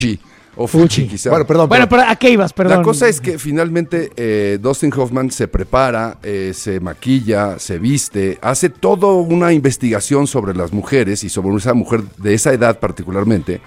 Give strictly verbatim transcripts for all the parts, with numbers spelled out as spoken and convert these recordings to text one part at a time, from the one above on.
o Fuchi, quizá. Bueno, perdón. Bueno, pero ¿a qué ibas? Perdón. La cosa es que finalmente eh, Dustin Hoffman se prepara, eh, se maquilla, se viste, hace toda una investigación sobre las mujeres y sobre esa mujer de esa edad particularmente,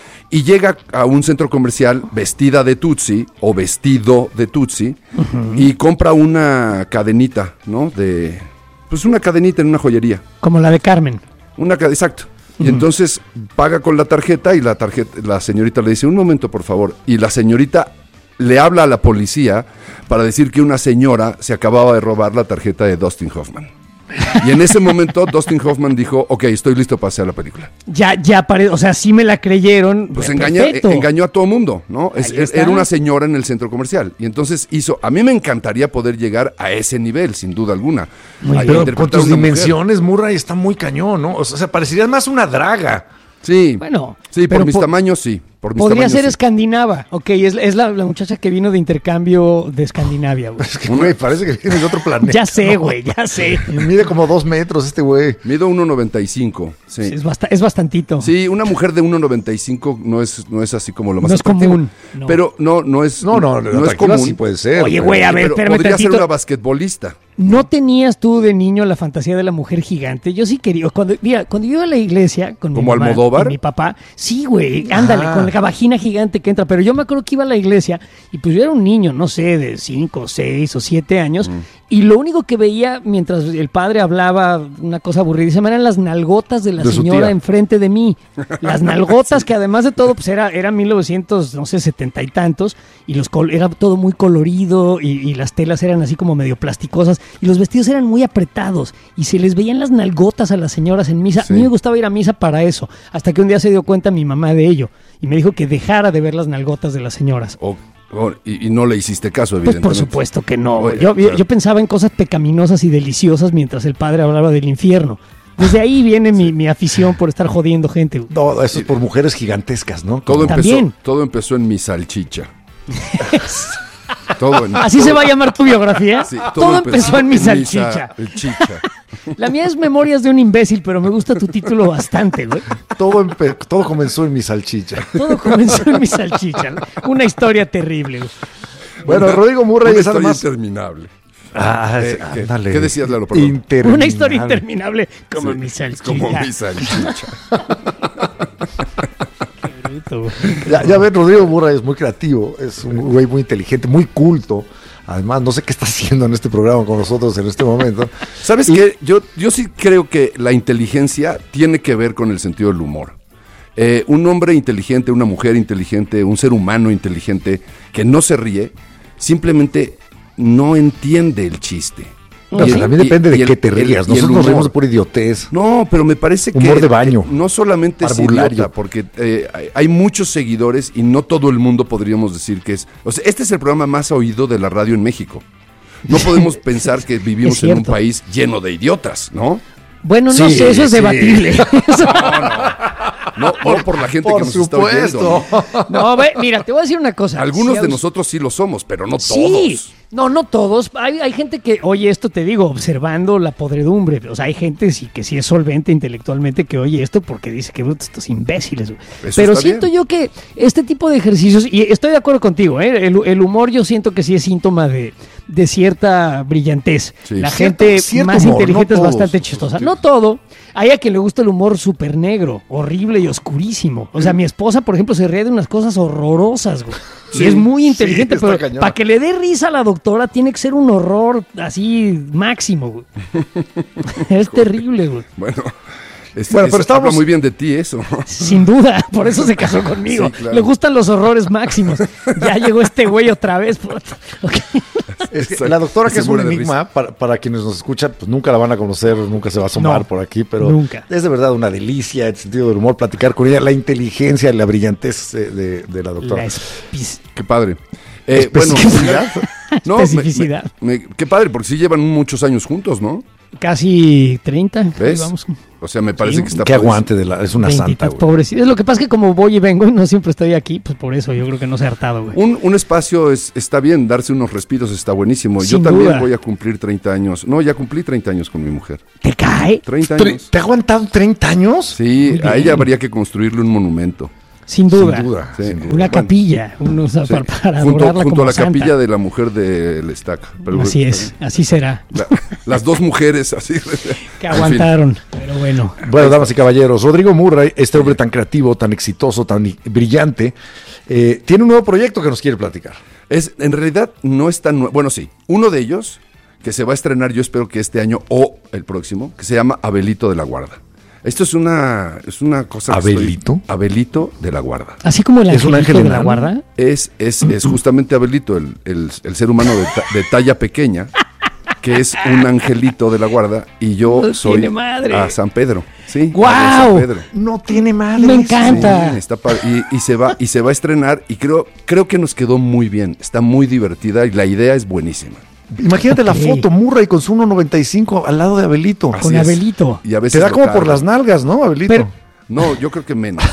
y llega a un centro comercial vestida de Tutsi o vestido de Tutsi, uh-huh. y compra una cadenita, ¿no? De, pues una cadenita en una joyería. Como la de Carmen. Una cadena, exacto. Y entonces paga con la tarjeta y la tarjeta, la señorita le dice, un momento por favor, y la señorita le habla a la policía para decir que una señora se acababa de robar la tarjeta de Dustin Hoffman. Y en ese momento Dustin Hoffman dijo, ok, estoy listo para hacer la película. Ya, ya, pare... o sea, sí me la creyeron. Pues engaña, engañó a todo mundo, ¿no? Es, era una señora en el centro comercial. Y entonces hizo, a mí me encantaría poder llegar a ese nivel, sin duda alguna. Pero con tus dimensiones, Murray, está muy cañón, ¿no? O sea, parecería más una draga. Sí, bueno, sí, por mis por, tamaños, sí. Por mis podría tamaños, ser sí. escandinava. Ok, es, es la, la muchacha que vino de intercambio de Escandinavia, güey. Es que, güey, parece que viene de otro planeta. Ya sé, güey, ¿no? ya sé. Y mide como dos metros este güey. Mido uno noventa y cinco, sí. sí es, bast- es bastantito. Sí, una mujer de uno noventa y cinco no es, no es así como lo más No es atractivo. común. No. Pero no, no es No, no, no, no es común. Sí puede ser. Oye, güey, a ver, pero espérame podría tantito. ser una basquetbolista. ¿No tenías tú de niño la fantasía de la mujer gigante? Yo sí quería. Cuando, mira, cuando yo iba a la iglesia con mi ¿Como mamá Almodóvar? y mi papá, sí, güey, ándale, Ah. con la vagina gigante que entra. Pero yo me acuerdo que iba a la iglesia y pues yo era un niño, no sé, de cinco, seis o siete años. Mm. Y lo único que veía mientras el padre hablaba una cosa aburridísima eran las nalgotas de la de señora enfrente de mí. Las nalgotas sí. que además de todo pues era, era mil novecientos, no sé, setenta y tantos. Y los col- era todo muy colorido y, y las telas eran así como medio plasticosas. Y los vestidos eran muy apretados y se les veían las nalgotas a las señoras en misa. Sí. A mí me gustaba ir a misa para eso. Hasta que un día se dio cuenta mi mamá de ello. Y me dijo que dejara de ver las nalgotas de las señoras. Oh. Y, y no le hiciste caso, evidentemente. Pues por supuesto que no. Oye, yo, yo, yo pensaba en cosas pecaminosas y deliciosas mientras el padre hablaba del infierno. Desde ahí viene sí. mi, mi afición por estar jodiendo gente. No, eso es por mujeres gigantescas, ¿no? Todo También. empezó, todo empezó en mi salchicha. Todo en, ¿Así todo, se va a llamar tu biografía? Sí, todo, todo empezó, empezó en mi salchicha. Mi salchicha. La mía es Memorias de un imbécil, pero me gusta tu título bastante, güey. Todo, empe- todo comenzó en mi salchicha. Todo comenzó en mi salchicha. ¿No? Una historia terrible, güey. Bueno, una, Rodrigo Murray es además interminable. Ah, eh, ¿qué, dale. ¿Qué decías, Lalo? Una historia interminable como sí, mi salchicha. Como mi salchicha. ya, ya ven, Rodrigo Murray es muy creativo, es un güey muy inteligente, muy culto. Además, no sé qué está haciendo en este programa con nosotros en este momento. ¿Sabes y, qué? Yo, yo sí creo que la inteligencia tiene que ver con el sentido del humor. Eh, un hombre inteligente, una mujer inteligente, un ser humano inteligente que no se ríe, simplemente no entiende el chiste. No, el, también depende y, de y qué el, te rías. El, Nosotros nos reímos por idiotez. No, pero me parece humor que... Humor de baño. No solamente es idiota, porque eh, hay muchos seguidores y no todo el mundo podríamos decir que es... O sea, este es el programa más oído de la radio en México. No podemos pensar que vivimos en un país lleno de idiotas, ¿no? Bueno, no sí, sé, eso es sí. debatible. No, no. No, no por la gente por que nos supuesto. está oyendo. No, no ve, mira, te voy a decir una cosa. Algunos si de a... nosotros sí lo somos, pero no sí. todos. No, no todos. Hay, hay gente que, oye, esto te digo, observando la podredumbre. O sea, hay gente sí, que sí es solvente intelectualmente que oye esto porque dice que estos imbéciles. Eso pero siento bien. Yo que este tipo de ejercicios, y estoy de acuerdo contigo, ¿eh? el, el humor yo siento que sí es síntoma de, de cierta brillantez. Sí. La cierto, gente cierto más humor, inteligente no es bastante chistosa. No todo. Hay a quien le gusta el humor súper negro, horrible y oscurísimo. O sea, mi esposa, por ejemplo, se ríe de unas cosas horrorosas, güey. Sí, y es muy inteligente, sí, pero para que le dé risa a la doctora tiene que ser un horror así máximo, güey. Es terrible, güey. Bueno, es, bueno, es, pero estábamos habla muy bien de ti eso. Sin duda, por eso se casó conmigo. Sí, claro. Le gustan los horrores máximos. Ya llegó este güey otra vez. Okay. Es que la doctora, que es un enigma, para, para quienes nos escuchan, pues nunca la van a conocer, nunca se va a asomar no, por aquí, pero nunca. Es de verdad una delicia el sentido del humor, platicar con ella, la inteligencia y la brillantez de, de la doctora. La espi- Qué padre. Eh, bueno, no, especificidad. Me, me, qué padre, porque sí llevan muchos años juntos, ¿no? Casi treinta. ¿Ves? Vamos. O sea, me parece sí, que está... Que aguante, de la, es una santa, güey. Pobrecita. Es lo que pasa es que como voy y vengo y no siempre estoy aquí, pues por eso yo creo que no se ha hartado, güey. Un, un espacio es, está bien, darse unos respiros está buenísimo. Sin yo también duda. voy a cumplir treinta años. No, ya cumplí treinta años con mi mujer. ¿Te cae? treinta años. ¿Te ha aguantado treinta años? Sí, a ella habría que construirle un monumento. Sin duda. Sin duda, Sí. sin duda. Una Bueno, capilla, unos, sí. para, para junto, adorarla junto como a la santa. capilla de la mujer del estaca. Pero Así bueno, es, así será. la- las dos mujeres así. Que En fin. aguantaron, pero bueno. Bueno, damas y caballeros, Rodrigo Murray, este hombre tan creativo, tan exitoso, tan i- brillante, eh, tiene un nuevo proyecto que nos quiere platicar. Es, en realidad no es tan nuevo. Bueno, sí. Uno de ellos, que se va a estrenar, yo espero que este año o el próximo, que se llama Abelito de la Guarda. Esto es una, es una cosa... que ¿Abelito? estoy- Abelito de la Guarda. Así como el ¿Es un angelito ángel de la enano? guarda. Es, es, es justamente Abelito, el, el- el ser humano de, ta- de talla pequeña, que es un angelito de la guarda, y yo No soy tiene madre. a San Pedro. Sí, ¡Guau! a San Pedro. No tiene madre. Me encanta. Sí, está pa- y, y se va y se va a estrenar y creo creo que nos quedó muy bien, está muy divertida y la idea es buenísima. Imagínate la Ok. foto, Murray con su uno noventa y cinco al lado de Abelito. Así Con es. Abelito. Y a veces Te da lo como por carga. las nalgas, ¿no, Abelito? Pero- No, yo creo que menos.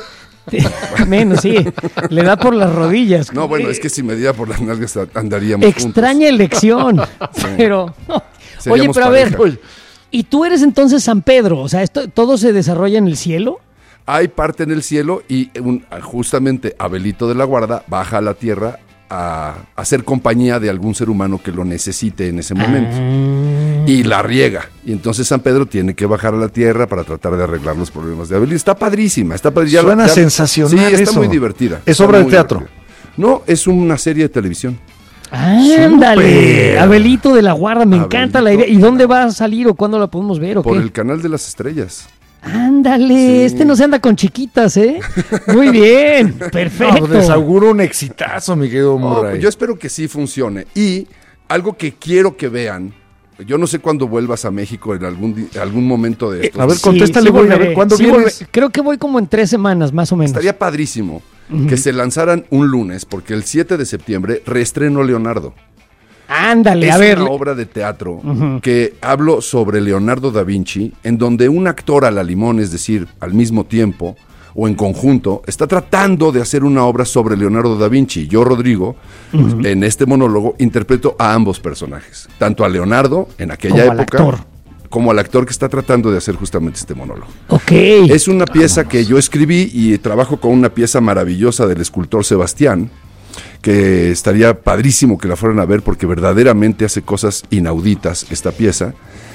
Menos, sí. Le da por las rodillas. No, bueno, es que si me diera por las nalgas a- andaríamos Extraña elección. Pero. no. Oye, Seríamos pero a ver. pareja. Oye, ¿Y tú eres entonces San Pedro? O sea, esto, ¿todo se desarrolla en el cielo? Hay parte en el cielo y un- justamente Abelito de la Guarda baja a la tierra a hacer compañía de algún ser humano que lo necesite en ese momento. Y la riega. Y entonces San Pedro tiene que bajar a la tierra para tratar de arreglar los problemas de Abelito. Está padrísima, está padrísima. Suena sensacional Sí, está eso. muy divertida. ¿Es Está obra de muy teatro? divertida. No, es una serie de televisión. Ándale. ¡Súper! Abelito de la Guarda, me Abelito. encanta la idea. ¿Y dónde va a salir o cuándo la podemos ver o Por qué? el canal de las estrellas. Ándale, Sí. este no se anda con chiquitas, ¿eh? Muy bien, perfecto. no, les auguro un exitazo, mi querido Oh, Murray. yo espero que sí funcione. Y algo que quiero que vean, yo no sé cuándo vuelvas a México en algún, di- algún momento de estos. a ver, Sí, contéstale, sí güey, a volveré, ver, ¿cuándo sí vienes? volveré. Creo que voy como en tres semanas, más o menos. Estaría padrísimo que se lanzaran un lunes, porque el siete de septiembre reestreno Leonardo. Ándale, Es a ver. una obra de teatro que hablo sobre Leonardo da Vinci, en donde un actor a la limón, es decir, al mismo tiempo o en conjunto, está tratando de hacer una obra sobre Leonardo da Vinci. Yo, Rodrigo, pues, en este monólogo interpreto a ambos personajes, tanto a Leonardo en aquella Como al época, actor. como al actor que está tratando de hacer justamente este monólogo. Ok. Es una pieza que yo escribí y trabajo con una pieza maravillosa del escultor Sebastián, que estaría padrísimo que la fueran a ver porque verdaderamente hace cosas inauditas esta pieza.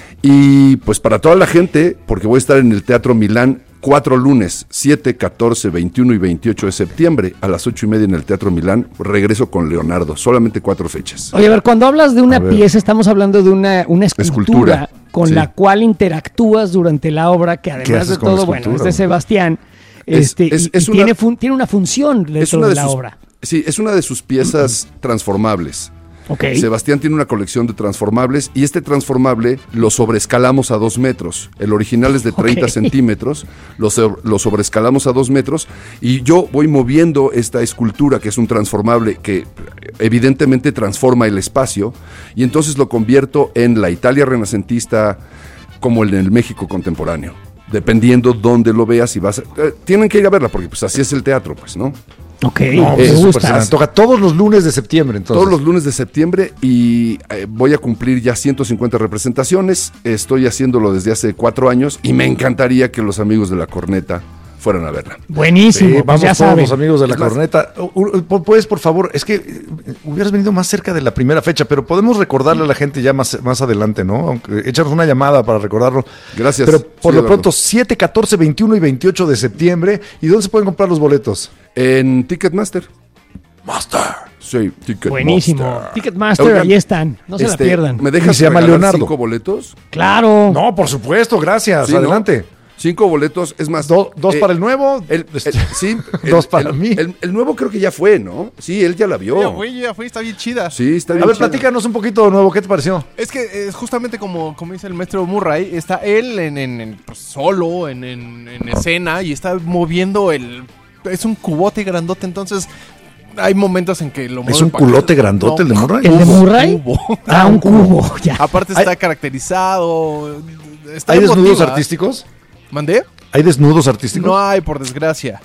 Y pues para toda la gente, porque voy a estar en el Teatro Milán cuatro lunes, siete, catorce, veintiuno y veintiocho de septiembre a las ocho y media en el Teatro Milán, regreso con Leonardo, solamente cuatro fechas. Oye, a ver, cuando hablas de una A ver. pieza, estamos hablando de una, una escultura, Escultura, con sí. la cual interactúas durante la obra, que además haces de con la todo, bueno, es escultura, de güey? Sebastián. Es- este, es- y, es y una- tiene, fun- tiene una función dentro Es una de de la sus, obra. sí, es una de sus piezas transformables. Ok. Sebastián tiene una colección de transformables y este transformable lo sobreescalamos a dos metros. El original es de treinta Ok. centímetros, lo, so- lo sobreescalamos a dos metros y yo voy moviendo esta escultura que es un transformable que evidentemente transforma el espacio y entonces lo convierto en la Italia renacentista como en el México contemporáneo. Dependiendo dónde lo veas y vas a- eh, tienen que ir a verla porque pues así es el teatro, pues, ¿no? Ok, No, me pues, Eh, súper, gusta. se me antoja todos los lunes de septiembre, entonces. Todos los lunes de septiembre y eh, voy a cumplir ya ciento cincuenta representaciones. Estoy haciéndolo desde hace cuatro años y me encantaría que los amigos de La Corneta fueran a verla. Buenísimo, Sí, pues vamos ya todos saben. los amigos de la Es más- corneta. U- u- Puedes, por favor, es que eh, hubieras venido más cerca de la primera fecha, pero podemos recordarle a la gente ya más, más adelante, ¿no? Aunque échanos una llamada para recordarlo. Gracias. Pero por Sí, lo Eduardo. pronto, siete, catorce, veintiuno y veintiocho de septiembre. ¿Y dónde se pueden comprar los boletos? En Ticketmaster. Master. Sí, Ticketmaster. Buenísimo. Ticketmaster, Oigan, ahí están. No se este, la pierdan. ¿Me dejas Y se llama regalar Leonardo. cinco boletos? Claro. No, por supuesto, gracias. Sí, ¿no? Adelante. Cinco boletos, es más. Do- dos eh, para el nuevo. el- el- sí, el- Dos para el- mí. El, el nuevo creo que ya fue, ¿no? Sí, él ya la vio. Ya fui, ya fui, está bien chida. Sí, está A bien. ver, chida. platícanos un poquito de nuevo. ¿Qué te pareció? Es que es justamente como, como dice el maestro Murray, está él en, en- en, pues, solo, en, en- en escena, y está moviendo el... Es un cubote grandote, entonces hay momentos en que lo mueve un para- culote grandote el de Murray? ¿El de cubo, Murray? cubo. Ah, un cubo, ya. Aparte está caracterizado. Está ¿Hay desnudos emotiva. artísticos? ¿Mandé? ¿Hay desnudos artísticos? No hay, por desgracia.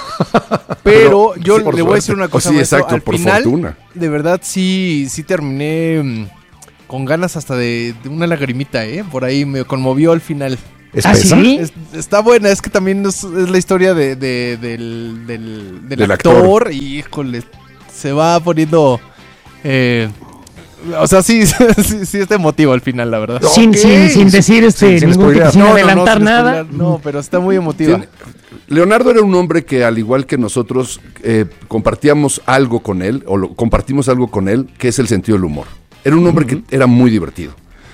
Pero yo sí, por le voy a decir suerte. una cosa. Oh, sí, maestro, exacto, al por final, fortuna. De verdad, sí, sí terminé mm, con ganas hasta de, de una lagrimita, ¿eh? Por ahí me conmovió al final. ¿Ah, sí? Es, está buena, es que también es, es la historia de, de, del, del, del, del actor, actor. Y híjole, se va poniendo... Eh, o sea, sí, sí, sí está emotivo al final, la verdad. Sin, Ok. sin, sin decir este, Sin- sin ningún, spoilear. sin No, no, no, adelantar sin nada. spoilear, No, pero está muy emotiva. Tiene- Leonardo era un hombre que, al igual que nosotros, eh, compartíamos algo con él, o lo- compartimos algo con él, que es el sentido del humor. Era un hombre que era muy divertido.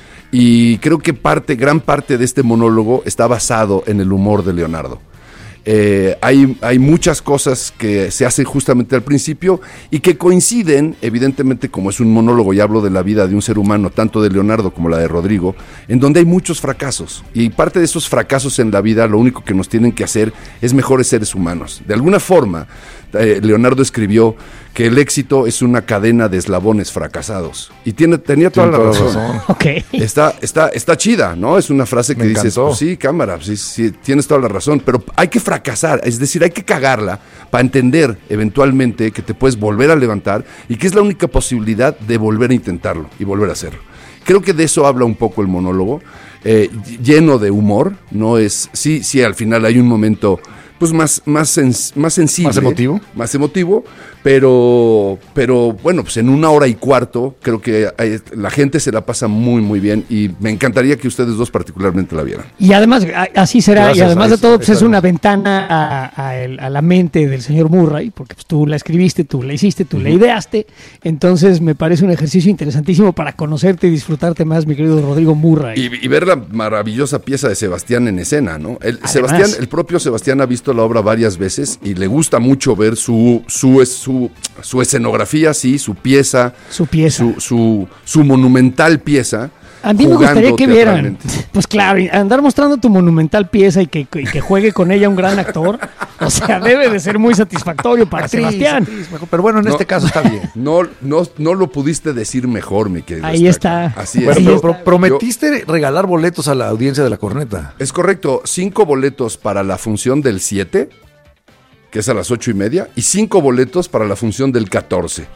Y creo que parte, gran parte de este monólogo está basado en el humor de Leonardo. Eh, hay, hay muchas cosas que se hacen justamente al principio y que coinciden, evidentemente, como es un monólogo y hablo de la vida de un ser humano, tanto de Leonardo como la de Rodrigo, en donde hay muchos fracasos. Y parte de esos fracasos en la vida, lo único que nos tienen que hacer es mejores seres humanos. De alguna forma, eh, Leonardo escribió que el éxito es una cadena de eslabones fracasados. Y tiene, tenía toda la Tiene razón. toda la razón. Ok. Está, está, está chida, ¿no? Es una frase que Me dices, encantó. pues sí, cámara, sí, sí, tienes toda la razón, pero hay que fracasar, es decir, hay que cagarla para entender eventualmente que te puedes volver a levantar y que es la única posibilidad de volver a intentarlo y volver a hacerlo. Creo que de eso habla un poco el monólogo, eh, lleno de humor, no es, sí, sí, al final hay un momento pues más, más, sens- más sensible. ¿Más emotivo? Más emotivo, pero, pero bueno, pues en una hora y cuarto creo que hay- la gente se la pasa muy, muy bien y me encantaría que ustedes dos particularmente la vieran. Y además, a- así será, Gracias, y además de ahí- todo, pues ahí es está. una ventana a, a el- a la mente del señor Murray, porque pues, tú la escribiste, tú la hiciste, tú la ideaste, entonces me parece un ejercicio interesantísimo para conocerte y disfrutarte más, mi querido Rodrigo Murray. Y, y ver la maravillosa pieza de Sebastián en escena, ¿no? El, Además. Sebastián, el propio Sebastián ha visto la obra varias veces y le gusta mucho ver su, su, su, su escenografía, sí, su pieza, Su pieza. su, su, su monumental pieza. A mí me gustaría jugando que vieran, teatralmente. pues claro, y andar mostrando tu monumental pieza y que, y que juegue con ella un gran actor, o sea, debe de ser muy satisfactorio para Actriz, Sebastián. actriz, mejor, pero bueno, en No. este caso está bien. No, no, no lo pudiste decir mejor, mi querido. Ahí Estaca. está. Así es. Bueno, Ahí pero está. pro- prometiste regalar boletos a la audiencia de La Corneta. Es correcto, cinco boletos para la función del siete, que es a las ocho y media, y cinco boletos para la función del catorce.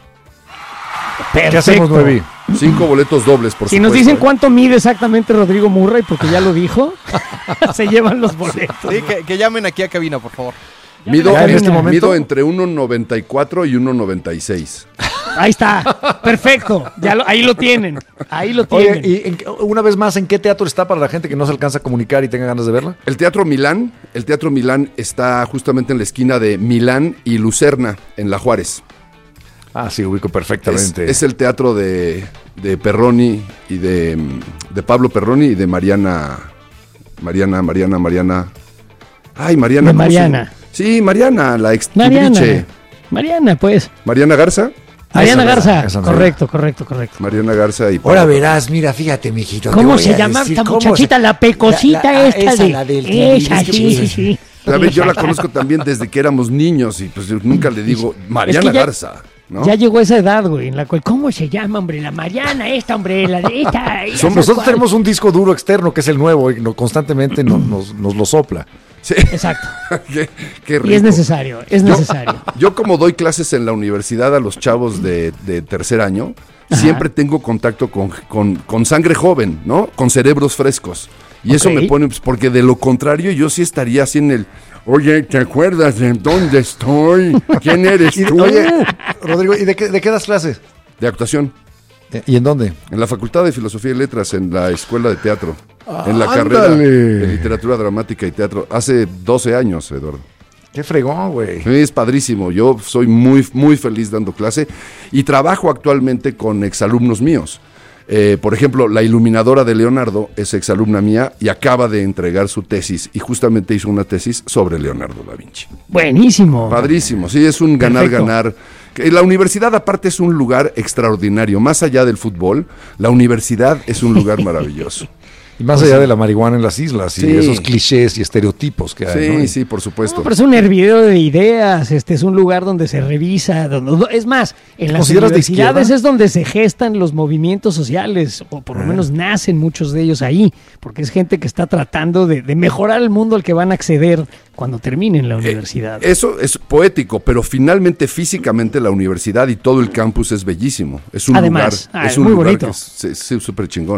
¿Qué hacemos, Perfecto. Nuevi? Cinco boletos dobles, por Si supuesto. nos dicen ¿eh? cuánto mide exactamente Rodrigo Murray, porque ya lo dijo, se llevan los boletos. Sí, que, que llamen aquí a cabina, por favor. Mido, Ya en en este momento. mido entre uno noventa y cuatro y uno noventa y seis. Ahí está, perfecto, ya lo- ahí lo tienen, ahí lo Oye, tienen. y en- una vez más, ¿en qué teatro está para la gente que no se alcanza a comunicar y tenga ganas de verla? El Teatro Milán, el Teatro Milán está justamente en la esquina de Milán y Lucerna, en La Juárez. Ah, sí, ubico Es, perfectamente. es el teatro de, de Perroni y de, de Pablo Perroni y de Mariana, Mariana, Mariana, Mariana. Ay, Mariana. De ¿cómo se- Mariana. Sí, Mariana, la ex Mariana, Tibriche. Mariana, pues, Mariana Garza. Mariana Esa Garza, mera, esa mera. correcto, correcto, correcto. Mariana Garza y Ahora Pablo verás, mira, fíjate, mijito. te ¿Cómo voy se a llama decir esta cómo muchachita? se- La pecosita la- la- esta esa, de... la del esa, Timbiriche, sí, sí, pues. sí. ¿Sabes? Yo la conozco también desde que éramos niños y pues yo nunca le digo Mariana Es que ya- Garza, ¿no? Ya llegó esa edad, güey, en la cual, ¿cómo se llama, hombre? La Mariana, esta, hombre, la de esta. esa, Nosotros ¿cuál? tenemos un disco duro externo que es el nuevo y no- constantemente no- nos, nos lo sopla. Sí. Exacto. qué, qué Y es rico. necesario, es necesario. Yo como doy clases en la universidad a los chavos de, de tercer año, Ajá. siempre tengo contacto con, con- con sangre joven, ¿no? Con cerebros frescos. Y eso Ok. me pone, pues, porque de lo contrario yo sí estaría así en el, oye, ¿te acuerdas de dónde estoy? ¿Quién eres Y, tú? oye, Rodrigo, ¿y de qué, de qué das clases? De actuación. Eh, ¿Y en dónde? En la Facultad de Filosofía y Letras, en la Escuela de Teatro. en la ándale. carrera de Literatura Dramática y Teatro. Hace doce años, Eduardo. Qué fregón, güey. Es padrísimo. Yo soy muy, muy feliz dando clase y trabajo actualmente con exalumnos míos. Eh, por ejemplo, la iluminadora de Leonardo es exalumna mía y acaba de entregar su tesis y justamente hizo una tesis sobre Leonardo da Vinci. Buenísimo. Padrísimo, sí, es un ganar-ganar. Que La universidad aparte es un lugar extraordinario, más allá del fútbol, la universidad es un lugar maravilloso. Y más allá de la marihuana en las islas y Sí. esos clichés y estereotipos que hay. Sí, ¿no? sí, por supuesto. No, pero es un hervidero de ideas, este es un lugar donde se revisa, donde, es más, en las ¿Consideras de universidades izquierda? es donde se gestan los movimientos sociales, o por lo menos nacen muchos de ellos ahí, porque es gente que está tratando de, de mejorar el mundo al que van a acceder cuando terminen la universidad. Eso es poético, pero finalmente físicamente la universidad y todo el campus es bellísimo. Es un Además, lugar, ah, es es un muy lugar bonito. que es es- es súper chingón.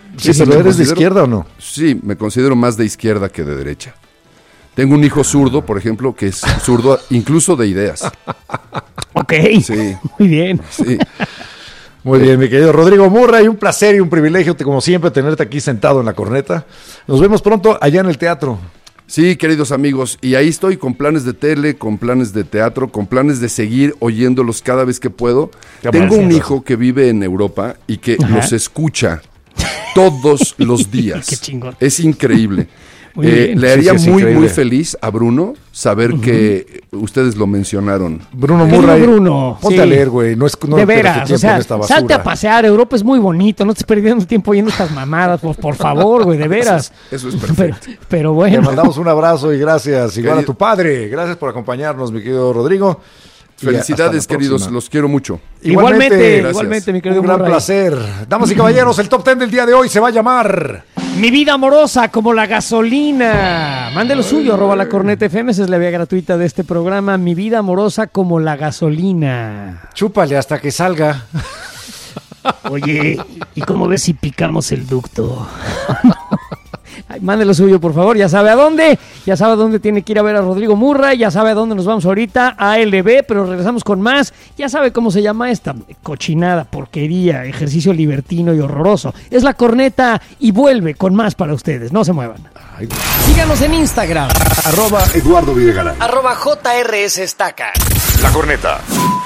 Sí, sí, pero ¿eres de considero- izquierda o no? Sí, me considero más de izquierda que de derecha. Tengo un hijo zurdo, por ejemplo, que es zurdo incluso de ideas. Ok, Sí, muy bien. sí. Muy bien, mi querido Rodrigo Murray, un placer y un privilegio, te- como siempre, tenerte aquí sentado en la corneta. Nos vemos pronto allá en el teatro. Sí, queridos amigos, y ahí estoy con planes de tele, con planes de teatro, con planes de seguir oyéndolos cada vez que puedo. Qué Tengo un maravilla. hijo que vive en Europa y que Ajá. los escucha todos los días. Qué chingón. Es increíble. Muy Eh, bien. le Sí, haría sí, es muy, increíble. muy feliz a Bruno saber que ustedes lo mencionaron. Bruno Querido Murray, Bruno, ponte sí. a leer, güey. No es no De pierdas tu veras, o tiempo sea, en esta basura. salte a pasear, Europa es muy bonito, no estés perdiendo tiempo oyendo estas mamadas, por, por favor, güey, de veras. Eso es Pero, perfecto. pero Te bueno, mandamos un abrazo y gracias. Igual a Querido- tu padre. Gracias por acompañarnos, mi querido Rodrigo. Y hasta Felicidades, la queridos, próxima. los quiero mucho. igualmente, gracias. igualmente, mi querido Un gran Murray. placer. Damas y caballeros, el top ten del día de hoy se va a llamar... Mi vida amorosa como la gasolina. Mande lo suyo, arroba la corneta F M, esa es la vía gratuita de este programa. Mi vida amorosa como la gasolina. Chúpale hasta que salga. Oye, ¿y cómo ves si picamos el ducto? Ay, mande lo suyo, por favor. Ya sabe a dónde. Ya sabe a dónde tiene que ir a ver a Rodrigo Murray. Ya sabe a dónde nos vamos ahorita. A L B, pero regresamos con más. Ya sabe cómo se llama esta cochinada, porquería, ejercicio libertino y horroroso. Es la corneta y vuelve con más para ustedes. No se muevan. Síganos en Instagram. Arroba Eduardo Videgaray. Arroba J R S Estaca. La corneta.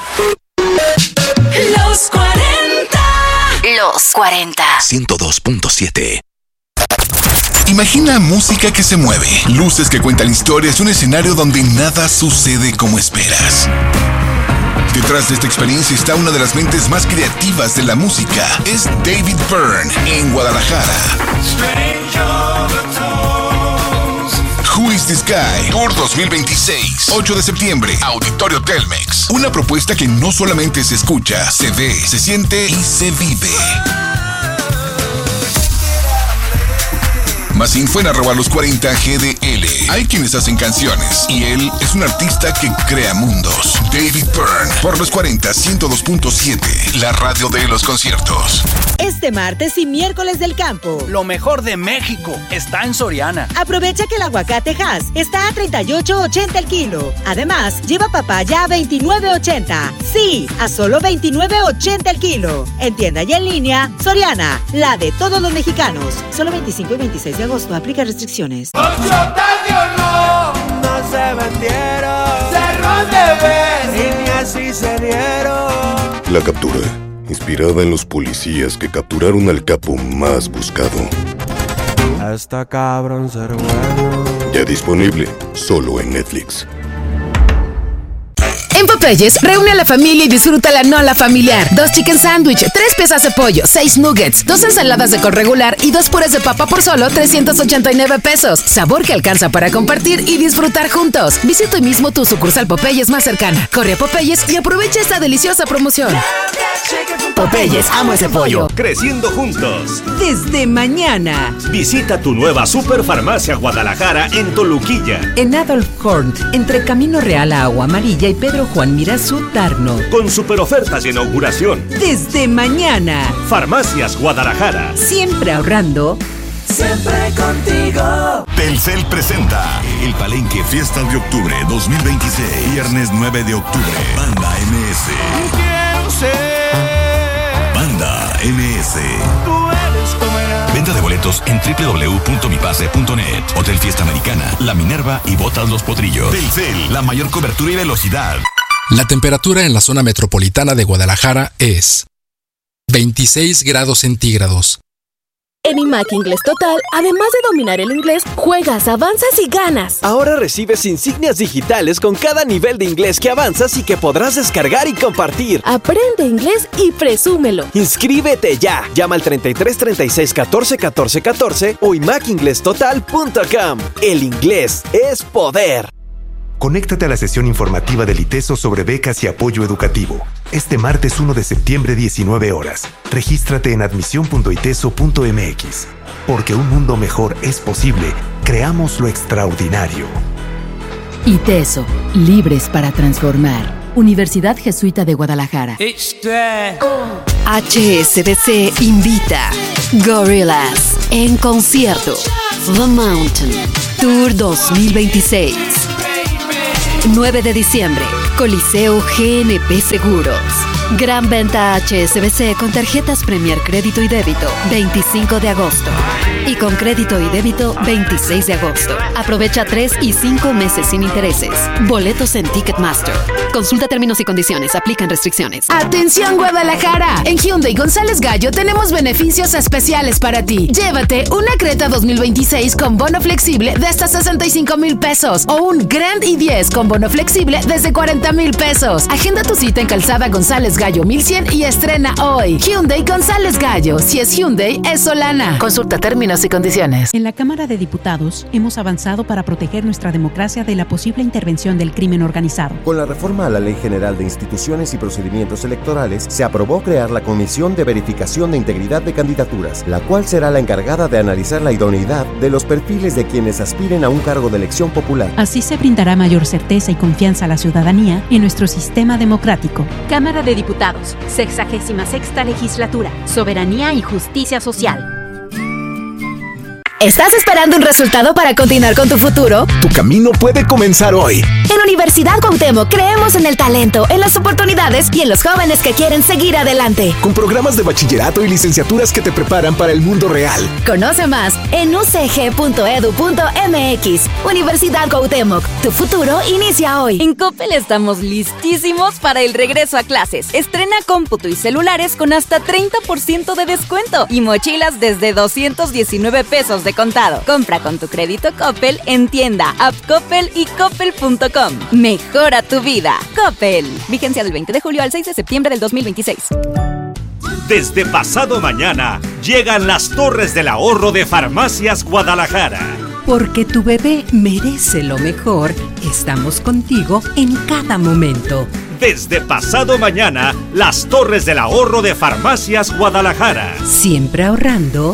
Los cuarenta. Los cuarenta. ciento dos punto siete. Imagina música que se mueve, luces que cuentan historias, un escenario donde nada sucede como esperas. Detrás de esta experiencia está una de las mentes más creativas de la música. Es David Byrne en Guadalajara. Who is this guy? Tour dos mil veintiséis, ocho de septiembre, Auditorio Telmex. Una propuesta que no solamente se escucha, se ve, se siente y se vive. Más info en arroba los cuarenta G D L. Hay quienes hacen canciones y él es un artista que crea mundos. David Byrne, por los cuarenta, ciento dos punto siete, la radio de los conciertos. Este martes y miércoles del campo. Lo mejor de México está en Soriana. Aprovecha que el aguacate Hass está a treinta y ocho ochenta el kilo. Además, lleva papaya a veintinueve ochenta. Sí, a solo veintinueve ochenta el kilo. En tienda y en línea, Soriana, la de todos los mexicanos. Solo veinticinco y veintiséis de agosto, aplica restricciones. No se metieron, cerró de vez y ni así se dieron. La captura, inspirada en los policías que capturaron al capo más buscado. Hasta cabrón ser bueno. Ya disponible, solo en Netflix. En Popeyes, reúne a la familia y disfruta la nola familiar. Dos chicken sandwich, tres piezas de pollo, seis nuggets, dos ensaladas de col regular y dos purés de papa por solo trescientos ochenta y nueve pesos. Sabor que alcanza para compartir y disfrutar juntos. Visita hoy mismo tu sucursal Popeyes más cercana. Corre a Popeyes y aprovecha esta deliciosa promoción. Popeyes, amo ese pollo. Creciendo juntos. Desde mañana. Visita tu nueva Superfarmacia Guadalajara en Toluquilla. En Adolf Horn, entre Camino Real a Agua Amarilla y Pedro Juan Mirazú Tarno. Con super ofertas de inauguración. Desde mañana. Farmacias Guadalajara. Siempre ahorrando. Siempre contigo. Telcel presenta el Palenque Fiesta de Octubre dos mil veintiséis. Viernes nueve de octubre. Banda M S. Quiero ser. Banda M S. Tú eres como era. Venta de boletos en doble u doble u doble u punto mi pase punto net. Hotel Fiesta Americana, La Minerva y Botas Los Potrillos. Telcel, la mayor cobertura y velocidad. La temperatura en la zona metropolitana de Guadalajara es veintiséis grados centígrados. En iMac Inglés Total, además de dominar el inglés, juegas, avanzas y ganas. Ahora recibes insignias digitales con cada nivel de inglés que avanzas y que podrás descargar y compartir. Aprende inglés y presúmelo. Inscríbete ya. Llama al treinta y tres, treinta y seis, catorce, catorce, catorce o imac inglés total punto com. El inglés es poder. Conéctate a la sesión informativa del ITESO sobre becas y apoyo educativo. Este martes uno de septiembre, diecinueve horas. Regístrate en admisión punto iteso punto m x. Porque un mundo mejor es posible. Creamos lo extraordinario. ITESO, libres para transformar. Universidad Jesuita de Guadalajara. H S B C invita. Gorillaz en concierto. The Mountain Tour dos mil veintiséis. nueve de diciembre, Coliseo G N P Seguros. Gran venta H S B C con tarjetas Premier Crédito y Débito, veinticinco de agosto. Y con crédito y débito, veintiséis de agosto. Aprovecha tres y cinco meses sin intereses. Boletos en Ticketmaster. Consulta términos y condiciones. Aplican restricciones. ¡Atención, Guadalajara! En Hyundai González Gallo tenemos beneficios especiales para ti. Llévate una Creta dos mil veintiséis con bono flexible de hasta sesenta y cinco mil pesos o un Grand i diez con bono flexible desde cuarenta mil pesos. Agenda tu cita en Calzada González Gallo mil cien y estrena hoy. Hyundai González Gallo. Si es Hyundai, es Solana. Consulta términos y condiciones. En la Cámara de Diputados hemos avanzado para proteger nuestra democracia de la posible intervención del crimen organizado. Con la reforma a la Ley General de Instituciones y Procedimientos Electorales, se aprobó crear la Comisión de Verificación de Integridad de Candidaturas, la cual será la encargada de analizar la idoneidad de los perfiles de quienes aspiren a un cargo de elección popular. Así se brindará mayor certeza y confianza a la ciudadanía en nuestro sistema democrático. Cámara de Diputados, sexagésima sexta legislatura, soberanía y justicia social. ¿Estás esperando un resultado para continuar con tu futuro? Tu camino puede comenzar hoy. En Universidad Cuauhtémoc creemos en el talento, en las oportunidades y en los jóvenes que quieren seguir adelante. Con programas de bachillerato y licenciaturas que te preparan para el mundo real. Conoce más en u c g punto e d u punto m x. Universidad Cuauhtémoc, tu futuro inicia hoy. En Coppel estamos listísimos para el regreso a clases. Estrena cómputo y celulares con hasta treinta por ciento de descuento y mochilas desde doscientos diecinueve pesos de contado. Compra con tu crédito Coppel en tienda, app Coppel y coppel punto com. Mejora tu vida. Coppel. Vigencia del veinte de julio al seis de septiembre del dos mil veintiséis. Desde pasado mañana llegan las Torres del Ahorro de Farmacias Guadalajara. Porque tu bebé merece lo mejor, estamos contigo en cada momento. Desde pasado mañana, las Torres del Ahorro de Farmacias Guadalajara. Siempre ahorrando,